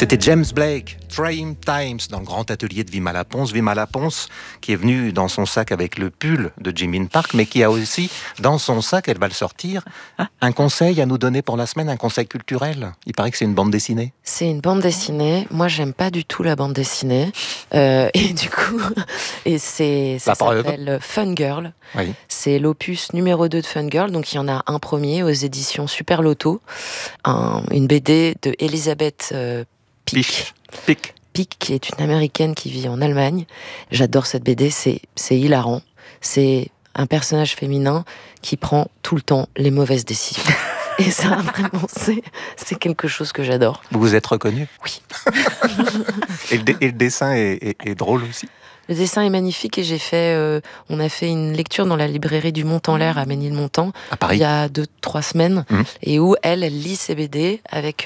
C'était James Blake, Trying Times, dans le grand atelier de Vima Laponce. Vima Laponce, qui est venue dans son sac avec le pull de Jimin Park, mais qui a aussi, dans son sac, elle va le sortir, un conseil à nous donner pour la semaine, un conseil culturel. Il paraît que c'est une bande dessinée. C'est une bande dessinée. Moi, j'aime pas du tout la bande dessinée. Et du coup, ça s'appelle Fun Girl. Oui. C'est l'opus numéro 2 de Fun Girl. Donc, il y en a un premier aux éditions Super Loto. Une BD de Elisabeth Pick, qui est une Américaine qui vit en Allemagne. J'adore cette BD, c'est hilarant. C'est un personnage féminin qui prend tout le temps les mauvaises décisions. Et ça, vraiment, c'est quelque chose que j'adore. Vous vous êtes reconnue ? Oui. Et le dessin est drôle aussi ? Le dessin est magnifique et on a fait une lecture dans la librairie du Mont-en-l'Air à Ménilmontant à Paris. Il y a 2-3 semaines et où elle lit ses BD avec